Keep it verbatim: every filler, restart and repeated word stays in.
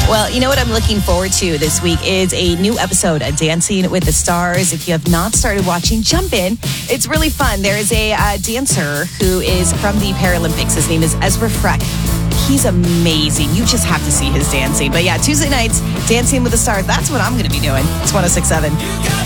Well, you know what I'm looking forward to this week is a new episode of Dancing with the Stars. If you have not started watching, jump in. It's really fun. There is a uh, dancer who is from the Paralympics. His name is Ezra Freck. He's amazing. You just have to see his dancing. But yeah, Tuesday nights, Dancing with the Stars. That's what I'm going to be doing. It's one oh six point seven.